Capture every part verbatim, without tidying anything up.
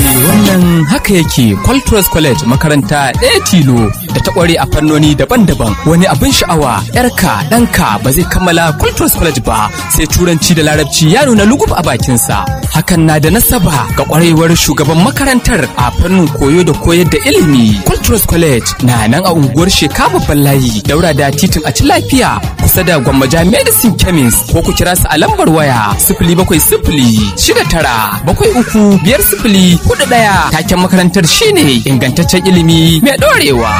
Wannan haka yake. Qualtros College makaranta ɗaya tilo da ta ƙware a fannoni daban-daban. Wani abin sha'awa, ‘yarka, ɗanka ba zai kammala Qualtros College ba sai turanci da larabci ya nuna lugub a bakinsa. Hakan na da nasaba ga ƙwarewar shugaban makarantar a fannin koyo da koyar da ilimi. Qualtros College na nan a unguwar Sheka babban layi, daura da titin a ci lafiya kusa da Gwammaja Medicine Chemist, ko ku kira su a lambar waya sifili bakwai sifili shida tara bakwai uku biyar sifili hudu ɗaya. Taken makarantar shine ingantaccen ilimi mai ɗorewa.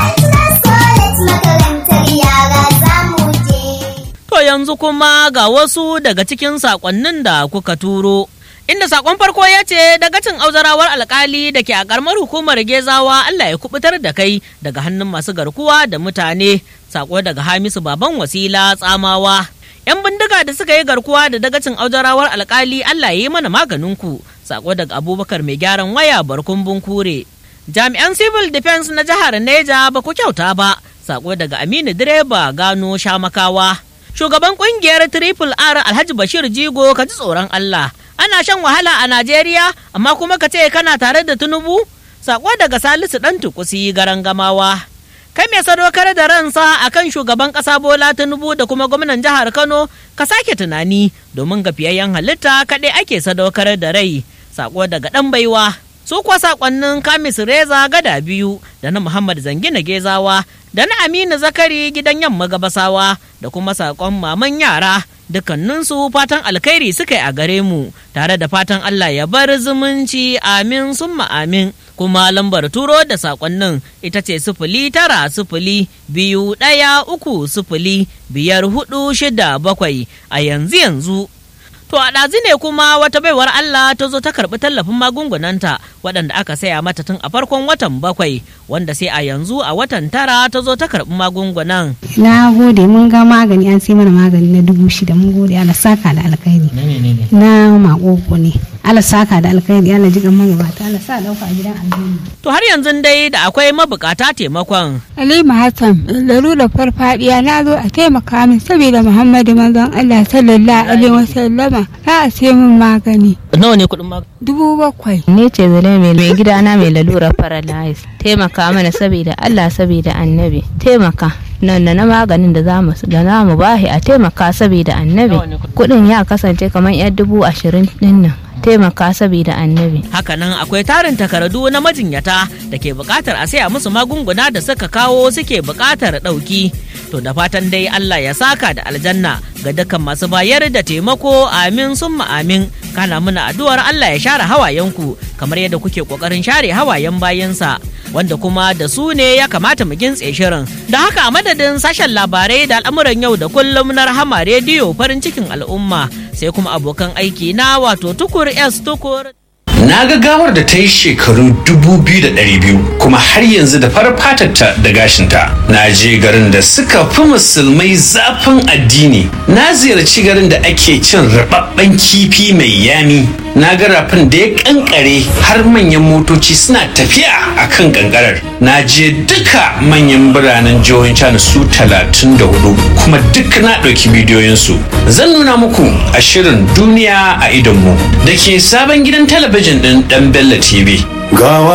To yanzu kuma ga wasu daga cikin saƙonnin da kuka turo. Inda saƙon farko ya ce dagacin auzarawar alƙali da ke a ƙaramar hukumar Gezawa Allah ya kubutar da kai daga hannun masu garkuwa da mutane. Saƙo daga Hamisu Baban Wasila Tsamawa. 'Yan bindiga da suka yi garkuwa da dagacin auzarawar alƙali Allah ya yi mana maganinku. Saƙo daga Abubakar mai gyaran waya Barkun Bunkure. Jami'an Civil Defense na jihar Neja ba ku kyauta ba. Saƙo daga Aminu Direba Gano Shamakawa. Shugaban ƙungiyar Triple R Alhaji Bashir Jigo ka ji tsoron Allah. Ana shan wahala a Najeriya, amma kuma ka ce kana tare da Tinubu? Sako daga Salisu ɗan Tukusi garan Gamawa. Kai mai sadaukar da ransa akan shugaban ƙasa Bola Tinubu da kuma gwamnan jihar Kano, ka sake tunani domin ga fiyayyen halitta kaɗai ake sadaukar da rai. Sako daga ɗan baiwa. Su kuwa sakonnin Kamis Reza Gada biyu da na Muhammad Zangina Gezawa da na Aminu Zakari gidan yamma Gabasawa da kuma sakon maman yara. Dukkaninsu fatan alkhairi suka yi a gare mu tare da fatan Allah ya bar zumunci, amin summa amin. Kuma lambar turo da sakonnin ita ce sifili tara sifili biyu ɗaya uku sifili biyar hudu shida bakwai a yanzu yanzu. To a ɗazi ne kuma wata baiwar Allah ta zo ta karɓi tallafin magungunanta waɗanda aka saya mata tun a farkon watan bakwai, wanda sai a yanzu a watan tara ta zo ta karɓi magungunan. Na gode, mun ga magani, an sai mana magani na dubu shida, mun gode, Allah saka da alkhairi. Na makoko ne. Allah saka da alkhairi, Allah jikan magabata, Allah sa dauka a gidan aljanna. To har yanzu dai da akwai mabukata taimakon. Halima Hassan, larura farfadiya, na zo a taimaka min saboda Muhammadu manzon Allah sallallahu alaihi wasallama. Za a sai mun magani. Nawa ne kuɗin magani? Dubu bakwai. Ne ce zane mai mai gidana mai lalura paralyze. Taimaka mana saboda Allah saboda annabi. Taimaka. Nan da na maganin da za mu da za mu bahi a taimaka saboda annabi. Kuɗin ya kasance kamar yar dubu ashirin ɗin nan. Taimaka saboda annabi. Hakanan akwai tarin takardu na majinyata da ke buƙatar a saya musu magunguna da suka kawo suke buƙatar ɗauki. To da fatan dai Allah ya saka da aljanna ga dukkan masu bayar da taimako, amin summa amin. Kana muna addu'ar Allah ya share hawayenku kamar yadda kuke kokarin share hawayen bayansa, wanda kuma da su ne ya kamata mu gintse shirin. Da haka a madadin sashen labarai da al'amuran yau da kullum na Rahama Rediyo farin cikin al'umma, sai kuma abokan aiki na wato Tukur S Tukur. Na ga gawar da ta yi shekaru dubu biyu da ɗari biyu kuma har yanzu da farar fatarta da gashinta. Na je garin da suka fi musulmai zafin addini. Na ziyarci garin da ake cin rababben kifi mai yami. Na ga rafin da ya kankare har manyan motoci suna tafiya a kan kankarar. Na je duka manyan biranen jihohin China su talatin da hudu kuma duk na ɗauki bidiyoyinsu. Zan nuna muku a shirin Duniya a Idonmu da ke sabon gidan talabijin ɗin ɗan Bello T V.